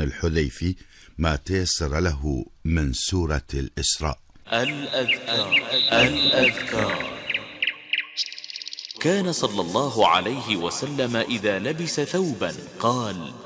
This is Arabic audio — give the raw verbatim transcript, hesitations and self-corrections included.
الحذيفي ما تيسر له من سورة الإسراء. الأذكار الأذكار كان صلى الله عليه وسلم إذا لبس ثوبا قال: